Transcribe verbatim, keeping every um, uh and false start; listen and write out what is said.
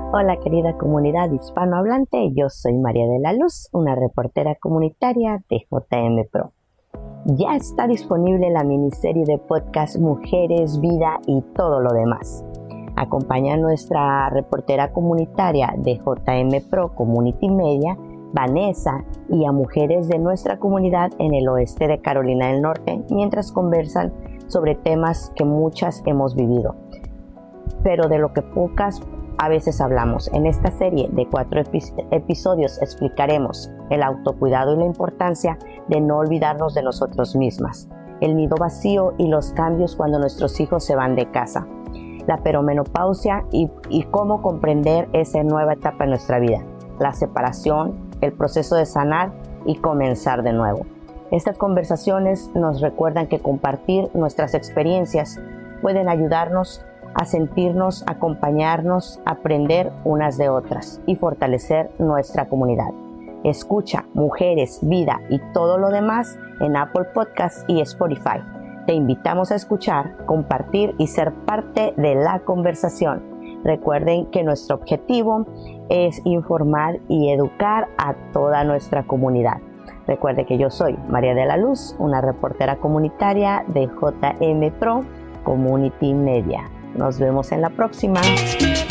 Hola querida comunidad hispanohablante, yo soy María de la Luz, una reportera comunitaria de J M Pro. Ya está disponible la miniserie de podcast Mujeres, Vida y todo lo demás. Acompaña a nuestra reportera comunitaria de J M Pro Community Media, Vanessa, y a mujeres de nuestra comunidad en el oeste de Carolina del Norte, mientras conversan sobre temas que muchas hemos vivido, pero de lo que pocas a veces hablamos. En esta serie de cuatro epi- episodios explicaremos el autocuidado y la importancia de no olvidarnos de nosotros mismas, el nido vacío y los cambios cuando nuestros hijos se van de casa, la perimenopausia y, y cómo comprender esa nueva etapa en nuestra vida, la separación, el proceso de sanar y comenzar de nuevo. Estas conversaciones nos recuerdan que compartir nuestras experiencias pueden ayudarnos a sentirnos, acompañarnos, aprender unas de otras y fortalecer nuestra comunidad. Escucha Mujeres, Vida y todo lo demás en Apple Podcasts y Spotify. Te invitamos a escuchar, compartir y ser parte de la conversación. Recuerden que nuestro objetivo es informar y educar a toda nuestra comunidad. Recuerde que yo soy María de la Luz, una reportera comunitaria de J M Pro Community Media. Nos vemos en la próxima.